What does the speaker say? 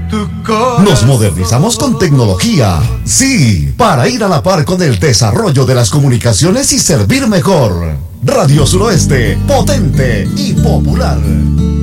Nos modernizamos con tecnología, sí, para ir a la par con el desarrollo de las comunicaciones y servir mejor. Radio Suroeste, potente y popular.